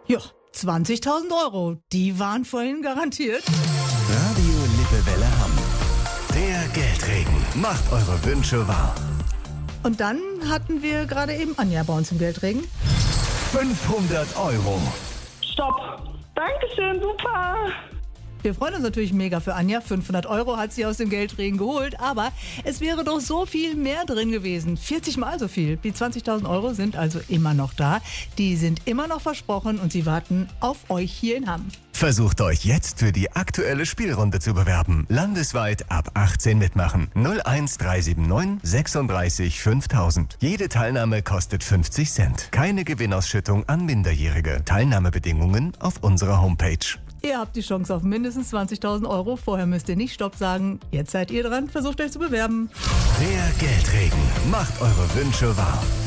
Ja, 20.000 Euro, die waren vorhin garantiert. Radio Lippewelle Hamm. Der Geldregen macht eure Wünsche wahr. Und dann hatten wir gerade eben Anja bei uns im Geldregen. 500 Euro. Stopp. Dankeschön, super. Wir freuen uns natürlich mega für Anja. 500 Euro hat sie aus dem Geldregen geholt. Aber es wäre doch so viel mehr drin gewesen. 40 Mal so viel. Die 20.000 Euro sind also immer noch da. Die sind immer noch versprochen und sie warten auf euch hier in Hamm. Versucht euch jetzt für die aktuelle Spielrunde zu bewerben. Landesweit ab 18 mitmachen. 01379 36 5000. Jede Teilnahme kostet 50 Cent. Keine Gewinnausschüttung an Minderjährige. Teilnahmebedingungen auf unserer Homepage. Ihr habt die Chance auf mindestens 20.000 Euro. Vorher müsst ihr nicht Stopp sagen. Jetzt seid ihr dran. Versucht euch zu bewerben. Der Geldregen macht eure Wünsche wahr.